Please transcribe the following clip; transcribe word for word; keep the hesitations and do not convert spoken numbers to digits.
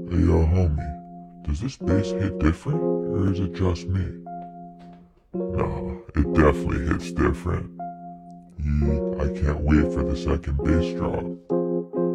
Hey yo homie, does this bass hit different, or is it just me? Nah, it definitely hits different. Yee, I can't wait for the second bass drop.